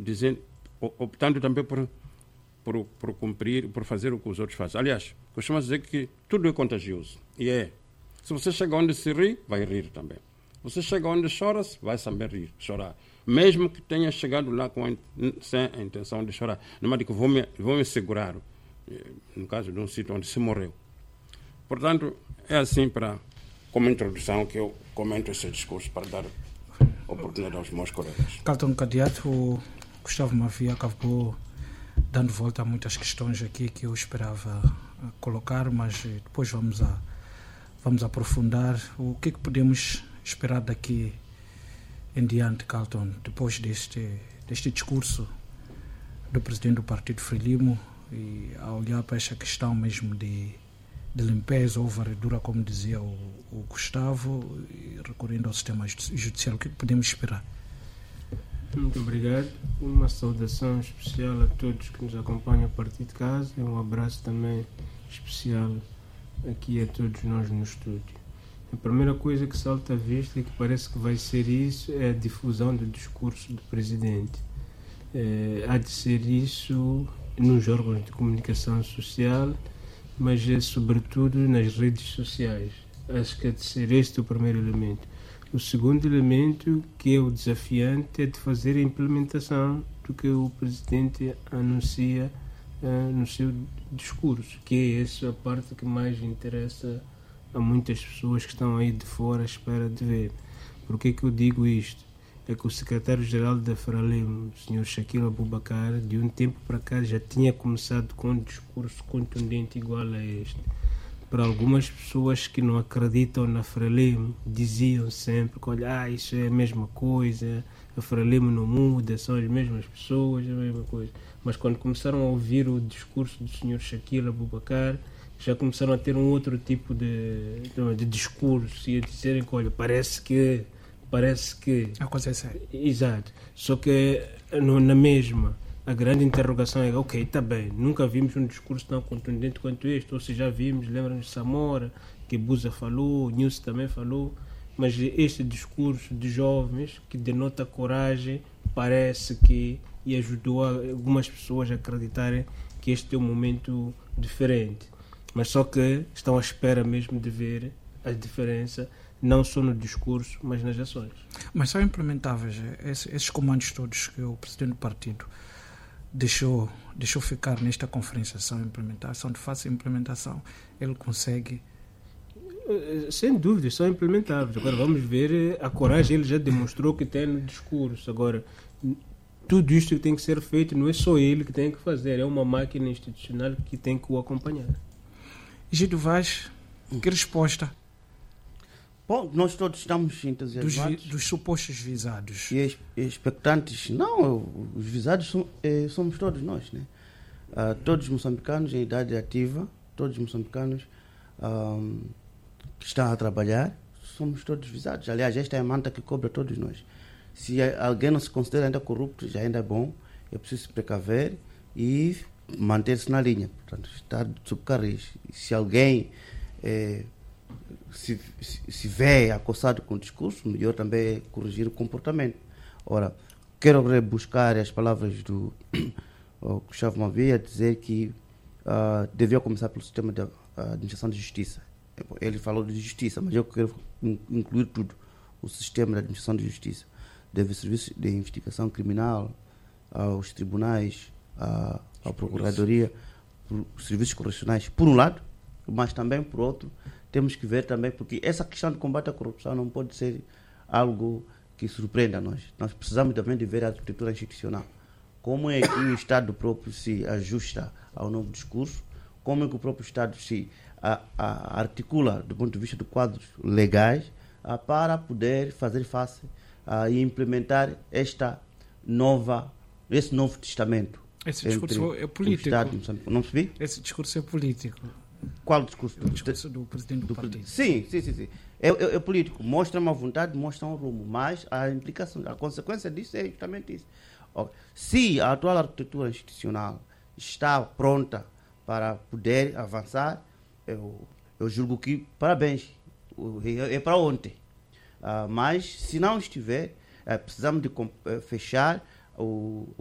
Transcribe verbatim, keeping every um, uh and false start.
dizendo, optando também por, por, por cumprir, por fazer o que os outros fazem. Aliás, costumo dizer que tudo é contagioso. E é. Se você chega onde se ri, vai rir também. Você chega onde chora, vai também rir, chorar. Mesmo que tenha chegado lá com a, sem a intenção de chorar. Não é de que vou me, vou me segurar, no caso de um sítio onde se morreu. Portanto, é assim, para, como introdução, que eu comento esse discurso para dar oportunidade aos meus colegas. Carlton Cadeato, o Gustavo Mavia acabou dando volta a muitas questões aqui que eu esperava colocar, mas depois vamos, a, vamos aprofundar. O que é que podemos esperar daqui em diante, Carlton, depois deste, deste discurso do presidente do Partido Frelimo, e a olhar para esta questão mesmo de, de limpeza ou varredura, como dizia o, o Gustavo, e recorrendo ao sistema judicial, o que podemos esperar? Muito obrigado. Uma saudação especial a todos que nos acompanham a partir de casa e um abraço também especial aqui a todos nós no estúdio. A primeira coisa que salta à vista e que parece que vai ser isso é a difusão do discurso do presidente. É, há de ser isso nos órgãos de comunicação social, mas é sobretudo nas redes sociais. Acho que há de ser este o primeiro elemento. O segundo elemento, que é o desafiante, é de fazer a implementação do que o presidente anuncia uh, no seu discurso, que é essa a parte que mais interessa a muitas pessoas que estão aí de fora à espera de ver. Por que é que eu digo isto? É que o secretário-geral da Frelimo, o senhor Shakil Abubakar, de um tempo para cá já tinha começado com um discurso contundente igual a este. Para algumas pessoas que não acreditam na Frelimo, diziam sempre que, olha, ah, isso é a mesma coisa, a Frelimo não muda, são as mesmas pessoas, é a mesma coisa. Mas quando começaram a ouvir o discurso do senhor Shakil Abubakar, já começaram a ter um outro tipo de, de, de discurso e a dizerem que, olha, parece que... Parece que... Acontece. Exato. Só que no, na mesma, a grande interrogação é, ok, está bem, nunca vimos um discurso tão contundente quanto este, ou se já vimos, lembra-nos de Samora, que Busa falou, Nilce também falou, mas este discurso de jovens que denota coragem, parece que e ajudou algumas pessoas a acreditarem que este é um momento diferente. Mas só que estão à espera mesmo de ver a diferença, não só no discurso, mas nas ações. Mas são implementáveis esses, esses comandos todos que o presidente do partido deixou, deixou ficar nesta conferência, são implementáveis, são de fácil implementação, ele consegue... Sem dúvida, são implementáveis. Agora vamos ver a coragem, ele já demonstrou que tem no discurso. Agora, tudo isto que tem que ser feito não é só ele que tem que fazer, é uma máquina institucional que tem que o acompanhar. Gildo Vaz, que resposta? Bom, nós todos estamos entusiasmados. Dos, dos supostos visados. E expectantes. Não, os visados são, é, somos todos nós, né? Uh, todos os moçambicanos em idade ativa, todos os moçambicanos um, que estão a trabalhar, somos todos visados. Aliás, esta é a manta que cobre a todos nós. Se alguém não se considera ainda corrupto, já ainda é bom, é preciso se precaver e manter-se na linha, portanto, estar sob carris. Se alguém é, se, se, se vê acossado com o discurso, melhor também é corrigir o comportamento. Ora, quero buscar as palavras do Gustavo Mavia, dizer que uh, devia começar pelo sistema de uh, administração de justiça. Ele falou de justiça, mas eu quero incluir tudo, o sistema de administração de justiça. Deve serviço de investigação criminal, aos tribunais, a à Procuradoria, os serviços correcionais, por um lado, mas também, por outro, temos que ver também, porque essa questão de combate à corrupção não pode ser algo que surpreenda a nós. Nós precisamos também de ver a arquitetura institucional. Como é que o Estado próprio se ajusta ao novo discurso, como é que o próprio Estado se a, a, articula do ponto de vista de quadros legais a, para poder fazer face a, e implementar esta nova, esse novo testamento. Esse discurso é político. Estado, não percebi? Esse discurso é político. Qual discurso? O discurso do presidente do, do partido. Sim, sim, sim. sim. É, é, é político. Mostra uma vontade, mostra um rumo. Mas a implicação, a consequência disso é justamente isso. Okay. Se a atual arquitetura institucional está pronta para poder avançar, eu, eu julgo que, parabéns, é, é para ontem. Uh, mas, se não estiver, uh, precisamos de uh, fechar o,